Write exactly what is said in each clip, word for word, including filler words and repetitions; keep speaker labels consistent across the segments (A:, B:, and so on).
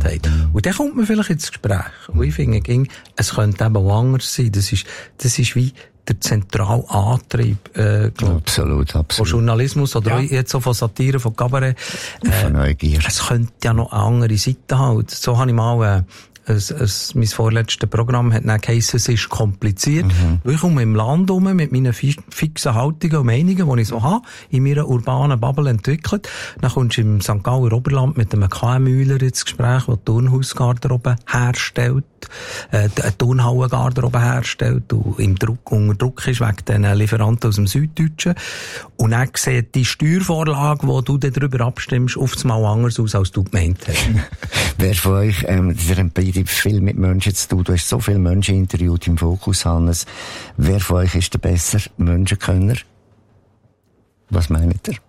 A: sagt. Und dann kommt man vielleicht ins Gespräch. Und ich finde, es könnte eben auch anders sein. Das ist, das ist wie der zentrale Antrieb, äh, glaub,
B: absolut, absolut.
A: Von Journalismus oder ja. jetzt so von Satire, von Kabarett. Äh,
B: von Neugier.
A: Es könnte ja noch eine andere Seite haben. So habe ich mal, äh, Es, es, mein vorletztes Programm hat dann geheissen, es ist kompliziert. Mhm. Ich komme im Land rum mit meinen fixen Haltungen und Meinungen, die ich so habe, in meiner urbanen Bubble entwickelt. Dann kommst du im Sankt Galler Oberland mit einem K M Üler ins Gespräch, der Turnhausgarderobe herstellt, äh, eine Turnhallengarderobe herstellt und im Druck, unter Druck ist wegen den Lieferanten aus dem Süddeutschen. Und dann sieht die Steuervorlage, die du darüber abstimmst, oft mal anders aus, als du gemeint hast.
B: Wer von euch, ähm, viel mit Menschen zu tun. Du hast so viele Menschen interviewt im Fokus, Hannes. Wer von euch ist der bessere Menschenkönner? Was meint ihr?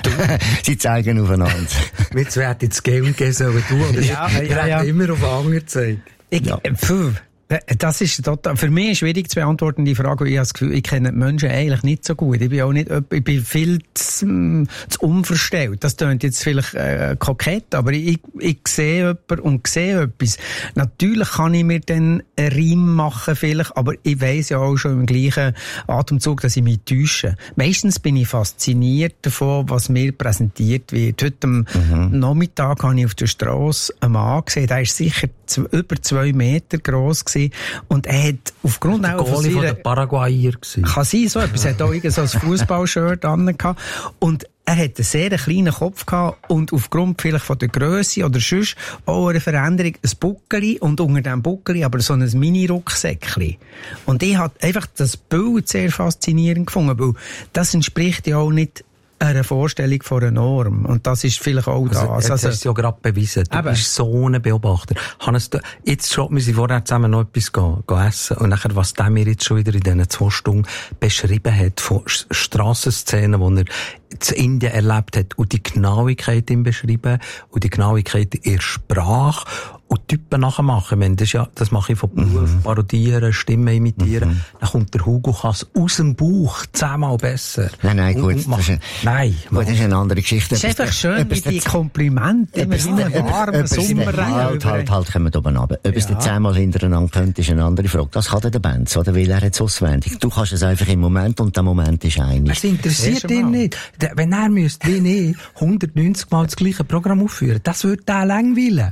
B: Sie zeigen aufeinander.
A: Jetzt wird jetzt Geld geben sollen, du, oder?
C: Ja, ja, ja.
A: Immer auf anderen zeigen.
C: Ich, ja. Pfuh. Das ist total, für mich schwierig zu beantworten, die Frage. Ich habe das Gefühl, ich kenne die Menschen eigentlich nicht so gut. Ich bin auch nicht, ich bin viel zu, zu unverstellt. Das klingt jetzt vielleicht, äh, kokett, aber ich, ich sehe jemanden und sehe etwas. Natürlich kann ich mir dann einen Reim machen vielleicht, aber ich weiss ja auch schon im gleichen Atemzug, dass ich mich täusche. Meistens bin ich fasziniert davon, was mir präsentiert wird. Heute am mhm. Nachmittag habe ich auf der Strasse einen Mann gesehen, der ist sicher z- über zwei Meter gross gewesen. Und er hat aufgrund
A: der
C: auch von
A: seiner... von der Paraguayer gewesen.
C: Kann sein, so etwas. Er hat auch irgend so ein Fußballshirt an gehabt. Und er hat einen sehr kleinen Kopf gehabt und aufgrund vielleicht von der Grösse oder sonst auch eine Veränderung ein Buckeli und unter dem Buckeli aber so ein Mini-Rucksäckchen. Und ich habe einfach das Bild sehr faszinierend gefunden, weil das entspricht ja auch nicht eine Vorstellung von einer Norm. Und das ist vielleicht auch
A: also,
C: das.
A: Jetzt also, hast du ja gerade bewiesen. Du eben. bist so ein Beobachter. Hannes, du, jetzt schon, wir sind vorher zusammen noch etwas go, go essen. Und nachher, was der mir jetzt schon wieder in diesen zwei Stunden beschrieben hat, von Strassenszenen, die er in Indien erlebt hat, und die Genauigkeit ihm beschrieben, und die Genauigkeit in der Sprache, und Typen nachmachen. Wenn das ja, das mache ich von Beruf, mhm. parodieren, Stimmen imitieren. Mhm. Dann kommt der Hugo Kass aus dem Bauch zehnmal besser.
B: Nein, nein, gut.
A: Und, und
B: das ist ein,
A: nein.
B: Gut, das ist eine andere Geschichte.
C: Es ist einfach schön, wie die Komplimente immer in einem warmen Sommerregen.
B: Halt, halt, halt, kommen wir oben runter. Ob ja. es dir zehnmal hintereinander könnte, ist eine andere Frage. Das kann der Benz, oder? Weil er hat es auswendig. Du kannst es einfach im Moment, und der Moment ist einig.
A: Es interessiert ihn nicht. Wenn er müsste, wie ich, hundertneunzig Mal das gleiche Programm aufführen, das würde er langweilen.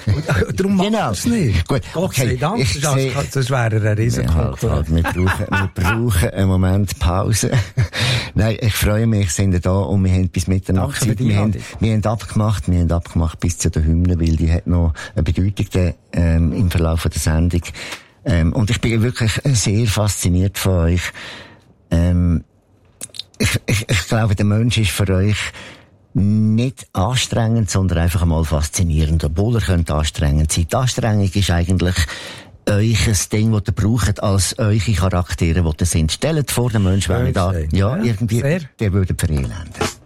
A: Darum macht
B: genau.
A: es nicht.
B: Gut, okay.
A: Dank,
B: ich
A: das,
B: seh,
A: das wäre ein Risiko.
B: Ja, halt, halt. Wir brauchen, wir brauchen einen Moment Pause. Nein, ich freue mich, sind wir da und wir haben bis Mitternacht Zeit. Wir haben, wir haben abgemacht, wir haben abgemacht bis zu der Hymne, weil die hat noch eine Bedeutung ähm, im Verlauf der Sendung. Ähm, und ich bin wirklich sehr fasziniert von euch. Ähm, ich, ich, ich glaube, der Mensch ist für euch nicht anstrengend, sondern einfach einmal faszinierend. Obwohl er könnte anstrengend sein. Die Anstrengung ist eigentlich euch ein Ding, das ihr braucht als eure Charaktere, die ihr sind. Stellt vor, der Mensch wäre da, ja, irgendwie, der würde verelenden.